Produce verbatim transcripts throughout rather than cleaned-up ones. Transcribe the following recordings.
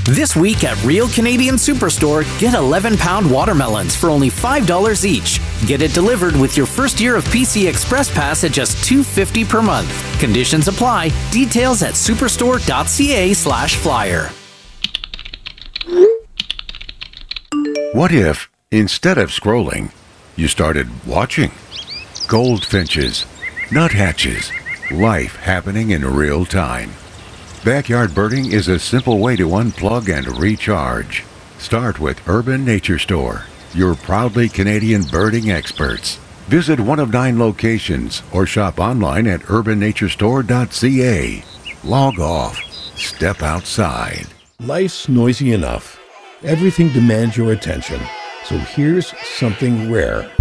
This week at Real Canadian Superstore, get eleven pound watermelons for only five dollars each. Get it delivered with your first year of P C Express Pass at just two dollars and fifty cents per month. Conditions apply. Details at superstore.ca slash flyer. What if, instead of scrolling, you started watching? Goldfinches, nuthatches, life happening in real time. Backyard birding is a simple way to unplug and recharge. Start with Urban Nature Store, your proudly Canadian birding experts. Visit one of nine locations or shop online at urban nature store dot c a. Log off. Step outside. Life's noisy enough. Everything demands your attention. So here's something rare.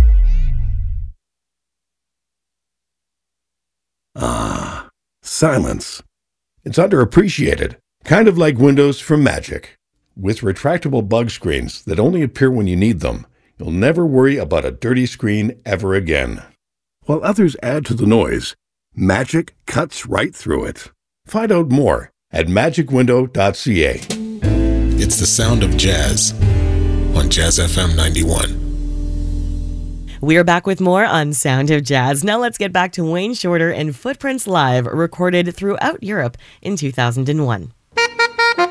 Ah, silence. It's underappreciated, kind of like Windows from Magic. With retractable bug screens that only appear when you need them, you'll never worry about a dirty screen ever again. While others add to the noise, Magic cuts right through it. Find out more at magic window dot c a. It's the sound of jazz on Jazz F M ninety-one. We're back with more on Sound of Jazz. Now let's get back to Wayne Shorter and Footprints Live, recorded throughout Europe in two thousand one.